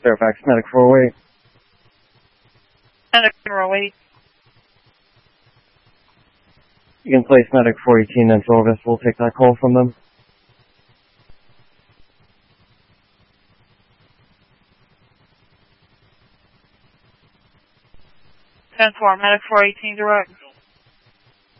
Fairfax, Medic 408. Medic 408. You can place Medic 418 into Orvis. We'll take that call from them. 10-4, Medic 418 direct.